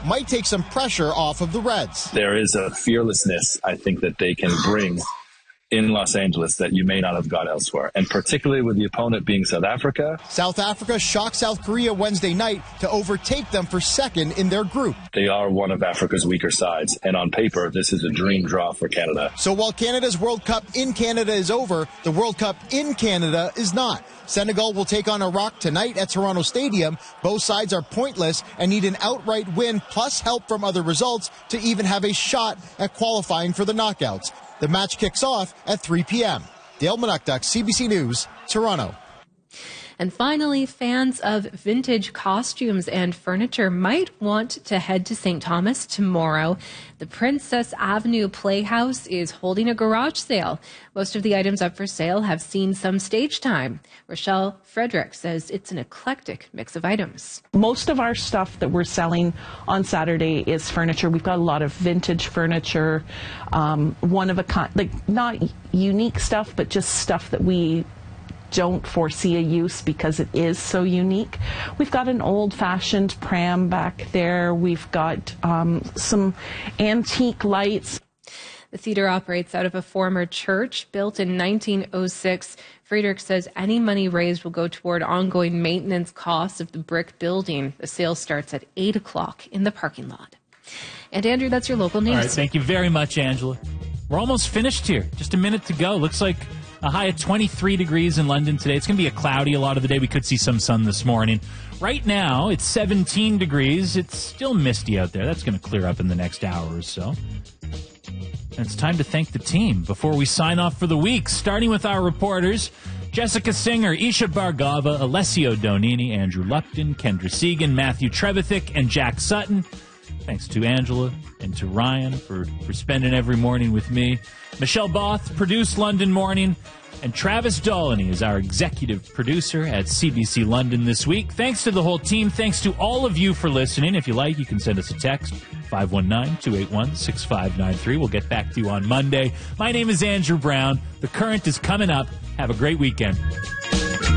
might take some pressure off of the Reds. There is a fearlessness, I think, that they can bring in Los Angeles that you may not have got elsewhere, and particularly with the opponent being South Africa. South Africa shocked South Korea Wednesday night to overtake them for second in their group. They are one of Africa's weaker sides, and on paper, this is a dream draw for Canada. So while Canada's World Cup in Canada is over, the World Cup in Canada is not. Senegal will take on Iraq tonight at Toronto Stadium. Both sides are pointless and need an outright win plus help from other results to even have a shot at qualifying for the knockouts. The match kicks off at 3 p.m. Dale Manukduk, CBC News, Toronto. And finally, fans of vintage costumes and furniture might want to head to St. Thomas tomorrow. The Princess Avenue Playhouse is holding a garage sale. Most of the items up for sale have seen some stage time. Rochelle Frederick says it's an eclectic mix of items. Most of our stuff that we're selling on Saturday is furniture. We've got a lot of vintage furniture, one of a kind, like not unique stuff, but just stuff that we don't foresee a use because it is so unique. We've got an old-fashioned pram back there. We've got some antique lights. The theater operates out of a former church built in 1906. Friedrich says any money raised will go toward ongoing maintenance costs of the brick building. The sale starts at 8 o'clock in the parking lot. And Andrew, that's your local news. All right, thank you very much, Angela. We're almost finished here. Just a minute to go. Looks like a high of 23 degrees in London today. It's going to be a cloudy a lot of the day. We could see some sun this morning. Right now, it's 17 degrees. It's still misty out there. That's going to clear up in the next hour or so. And it's time to thank the team before we sign off for the week, starting with our reporters, Jessica Singer, Isha Bargava, Alessio Donini, Andrew Lupton, Kendra Segan, Matthew Trevithick, and Jack Sutton. Thanks to Angela and to Ryan for spending every morning with me. Michelle Both produced London Morning, and Travis Dolaney is our executive producer at CBC London this week. Thanks to the whole team. Thanks to all of you for listening. If you like, you can send us a text, 519-281-6593. We'll get back to you on Monday. My name is Andrew Brown. The Current is coming up. Have a great weekend.